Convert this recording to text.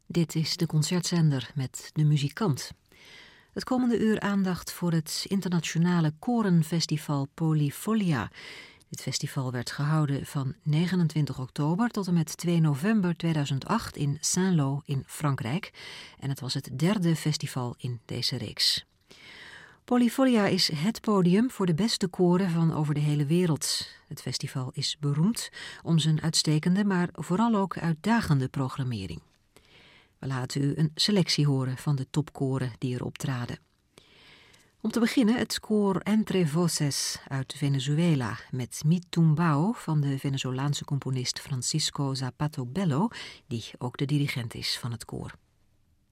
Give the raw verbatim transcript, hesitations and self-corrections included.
Dit is de Concertzender met De Muzikant. Het komende uur aandacht voor het internationale korenfestival Polyfolia. Dit festival werd gehouden van negenentwintig oktober tot en met twee november tweeduizend acht in Saint-Lô in Frankrijk. En het was het derde festival in deze reeks. Polyfolia is het podium voor de beste koren van over de hele wereld. Het festival is beroemd om zijn uitstekende, maar vooral ook uitdagende programmering. We laten u een selectie horen van de topkoren die er optraden. Om te beginnen het koor Entre Voces uit Venezuela met Mi Tumbao van de Venezolaanse componist Francisco Zapato Bello, die ook de dirigent is van het koor.